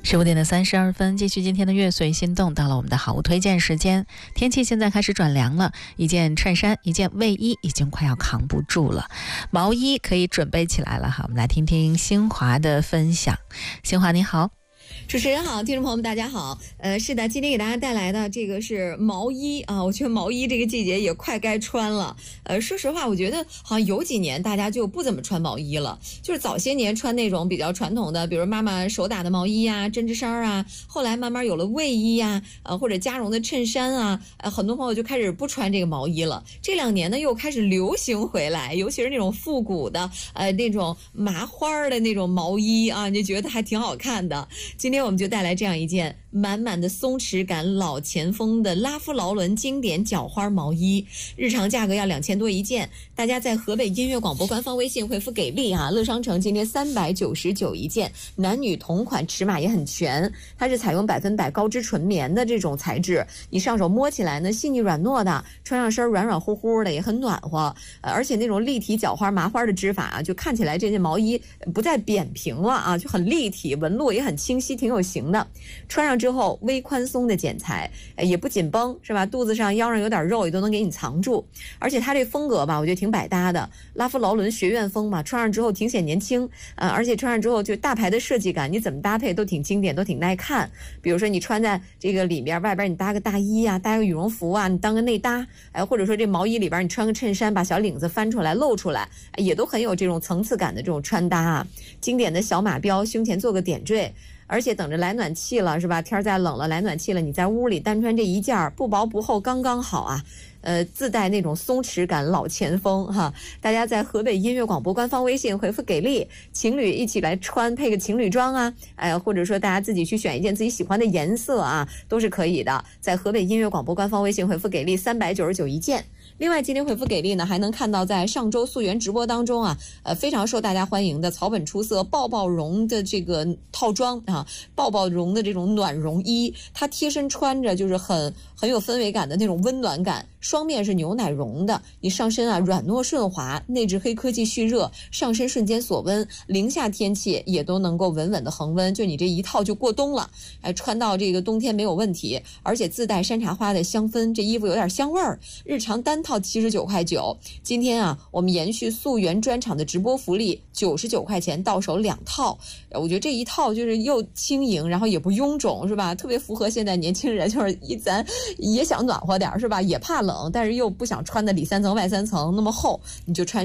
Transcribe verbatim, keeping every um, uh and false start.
十五点的三十二分，继续今天的乐随心动，到了我们的好物推荐时间。天气现在开始转凉了，一件衬衫，一件卫衣已经快要扛不住了，毛衣可以准备起来了哈。我们来听听新华的分享。新华你好。 主持人好，听众朋友们大家好。呃，是的，今天给大家带来的这个是毛衣啊，我觉得毛衣这个季节也快该穿了。呃，说实话，我觉得好像有几年大家就不怎么穿毛衣了，就是早些年穿那种比较传统的，比如妈妈手打的毛衣呀、针织衫啊，后来慢慢有了卫衣呀，呃，或者加绒的衬衫啊，呃，很多朋友就开始不穿这个毛衣了。这两年呢，又开始流行回来，尤其是那种复古的，呃，那种麻花的那种毛衣啊，你就觉得还挺好看的。今天我们就带来这样一件满满的松弛感老前锋的拉夫劳伦经典角花毛衣，日常价格要两千多一件。大家在河北音乐广播官方微信回复给力啊，乐商城今天三百九十九一件，男女同款，尺码也很全。它是采用百分百高织纯棉的这种材质，你上手摸起来呢细腻软糯的，穿上身软软乎乎的，也很暖和。呃，而且那种立体角花麻花的织法啊，就看起来这件毛衣不再扁平了啊，就很立体，纹路也很清晰，挺有型的。穿上之后微宽松的剪裁，也不紧绷，是吧？肚子上腰上有点肉也都能给你藏住。而且它这风格吧，我觉得挺百搭的，拉夫劳伦学院风嘛，穿上之后挺显年轻，呃，而且穿上之后就大牌的设计感，你怎么搭配都挺经典，都挺耐看。比如说你穿在这个里边，外边你搭个大衣啊，搭个羽绒服啊，你当个内搭，哎，或者说这毛衣里边你穿个衬衫，把小领子翻出来露出来，也都很有这种层次感的这种穿搭啊。经典的小马标，胸前做个点缀。而且等着来暖气了，是吧？天再冷了，来暖气了，你在屋里单穿这一件，不薄不厚，刚刚好啊。呃，自带那种松弛感，老前锋哈。大家在河北音乐广播官方微信回复给力，情侣一起来穿，配个情侣装啊，哎，或者说大家自己去选一件自己喜欢的颜色啊，都是可以的。在河北音乐广播官方微信回复给力，三百九十九一件。另外，今天回复给力呢，还能看到在上周溯源直播当中啊，呃，非常受大家欢迎的草本出色抱抱绒的这个套装啊，抱抱绒的这种暖绒衣，它贴身穿着就是很很有氛围感的那种温暖感。双面是牛奶绒的，你上身啊软糯顺滑，内置黑科技蓄热，上身瞬间锁温，零下天气也都能够稳稳的恒温，就你这一套就过冬了，哎，穿到这个冬天没有问题，而且自带山茶花的香氛，这衣服有点香味儿。日常单套七十九块九，今天啊，我们延续溯源专场的直播福利，九十九块钱到手两套。我觉得这一套就是又轻盈，然后也不臃肿，是吧？特别符合现在年轻人，就是一咱也想暖和点，是吧？也怕冷，但是又不想穿的里三层外三层那么厚，你就穿